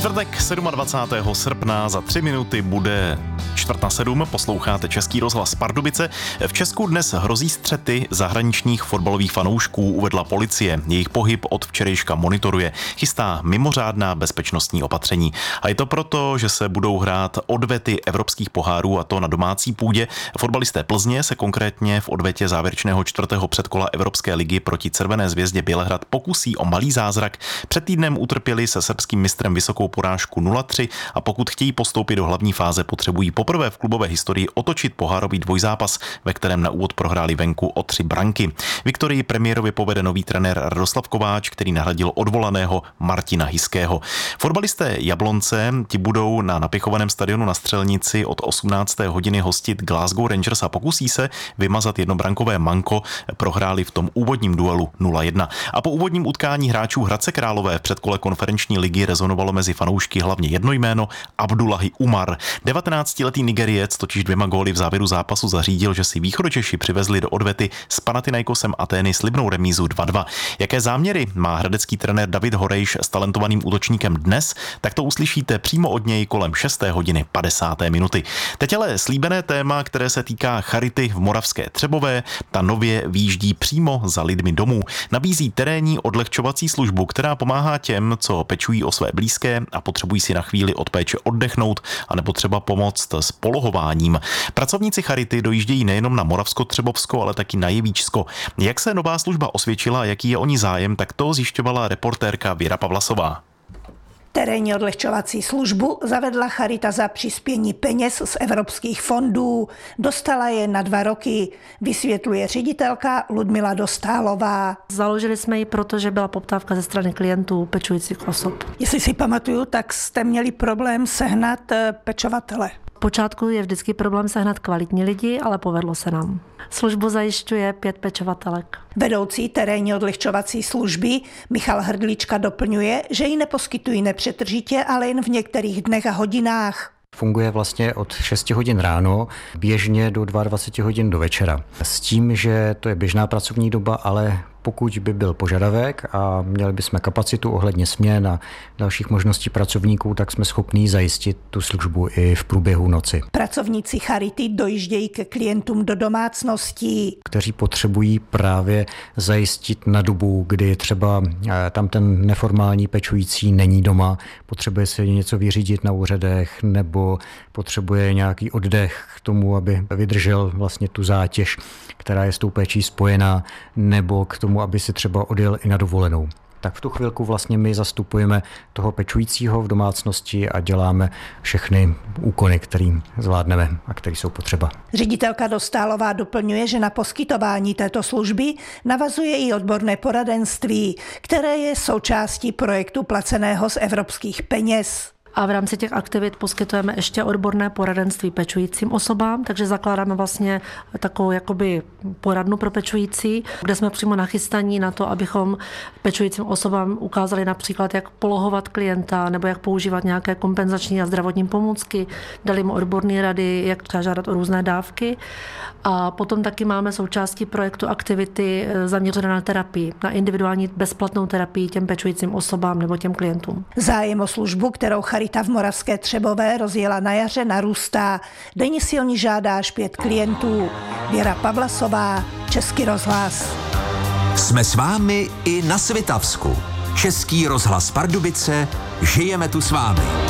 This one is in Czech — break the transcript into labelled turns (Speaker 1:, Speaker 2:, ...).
Speaker 1: Čtvrtek 27. srpna za 3 minuty bude 6:45. Posloucháte Český rozhlas Pardubice. V Česku dnes hrozí střety zahraničních fotbalových fanoušků, uvedla policie. Jejich pohyb od včerejška monitoruje. Chystá mimořádná bezpečnostní opatření. A je to proto, že se budou hrát odvety evropských pohárů, a to na domácí půdě. Fotbalisté Plzně se konkrétně v odvetě závěrečného 4. předkola Evropské ligy proti Červené zvězdě Bělehrad pokusí o malý zázrak. Před týdnem utrpěli se srbským mistrem vysokou porážku 0-3 a pokud chtějí postoupit do hlavní fáze, potřebují poprvé v klubové historii otočit pohárový dvojzápas, ve kterém na úvod prohráli venku o 3 branky. Viktorii premiérově povede nový trenér Radoslav Kováč, který nahradil odvolaného Martina Hiského. Fotbalisté Jablonce ti budou na napěchovaném stadionu na Střelnici od 18. hodiny hostit Glasgow Rangers a pokusí se vymazat jednobrankové manko. Prohráli v tom úvodním duelu 0-1. A po úvodním utkání hráčů Hradce Králové v předkole konferenční ligy rezonovalo mezi fanoušky hlavně jedno jméno: Abdullahi Umar. 19-letý Nigeriec totiž 2 góly v závěru zápasu zařídil, že si Východočeši přivezli do odvety s Panathinaikosem Atény slibnou remízu 2-2. Jaké záměry má hradecký trenér David Horejš s talentovaným útočníkem dnes, tak to uslyšíte přímo od něj kolem 6:50. Teď ale slíbené téma, které se týká charity v Moravské Třebové. Ta nově výjíždí přímo za lidmi domů. Nabízí terénní odlehčovací službu, která pomáhá těm, co pečují o své blízké a potřebují si na chvíli od péče oddechnout, anebo třeba pomoct s polohováním. Pracovníci charity dojíždějí nejenom na Moravsko-Třebovsko, ale taky na Jevíčsko. Jak se nová služba osvědčila, jaký je o ní zájem, tak to zjišťovala reportérka Věra Pavlasová.
Speaker 2: Terénní odlehčovací službu zavedla charita za přispění peněz z evropských fondů. Dostala je na 2 roky, vysvětluje ředitelka Ludmila Dostálová.
Speaker 3: Založili jsme ji, protože byla poptávka ze strany klientů pečujících osob.
Speaker 2: Jestli si pamatuju, tak jste měli problém sehnat pečovatele.
Speaker 3: V počátku je vždycky problém sehnat kvalitní lidi, ale povedlo se nám. Službu zajišťuje 5 pečovatelek.
Speaker 2: Vedoucí terénní odlehčovací služby Michal Hrdlička doplňuje, že ji neposkytují nepřetržitě, ale jen v některých dnech a hodinách.
Speaker 4: Funguje vlastně od 6 hodin ráno, běžně do 22 hodin do večera. S tím, že to je běžná pracovní doba, ale pokud by byl požadavek a měli bychom kapacitu ohledně směn a dalších možností pracovníků, tak jsme schopní zajistit tu službu i v průběhu noci.
Speaker 2: Pracovníci charity dojíždějí ke klientům do domácností,
Speaker 4: kteří potřebují právě zajistit na dobu, kdy třeba tam ten neformální pečující není doma, potřebuje si něco vyřídit na úřadech nebo potřebuje nějaký oddech k tomu, aby vydržel vlastně tu zátěž, která je s tou péčí spojená, nebo k tomu, aby si třeba odjel i na dovolenou. Tak v tu chvilku vlastně my zastupujeme toho pečujícího v domácnosti a děláme všechny úkony, kterým zvládneme a které jsou potřeba.
Speaker 2: Ředitelka Dostálová doplňuje, že na poskytování této služby navazuje i odborné poradenství, které je součástí projektu placeného z evropských peněz.
Speaker 3: A v rámci těch aktivit poskytujeme ještě odborné poradenství pečujícím osobám, takže zakládáme vlastně takovou jakoby poradnu pro pečující, kde jsme přímo nachystaní na to, abychom pečujícím osobám ukázali například, jak polohovat klienta nebo jak používat nějaké kompenzační a zdravotní pomůcky, dali mu odborné rady, jak třeba žádat o různé dávky. A potom taky máme součástí projektu aktivity zaměřené na terapii, na individuální bezplatnou terapii těm pečujícím osobám nebo těm klientům.
Speaker 2: Zájem o službu, kterou charita v Moravské Třebové rozjela na jaře, narůstá. Denně silně žádá až 5 klientů. Věra Pavlasová, Český rozhlas.
Speaker 5: Jsme s vámi i na Svitavsku. Český rozhlas Pardubice, žijeme tu s vámi.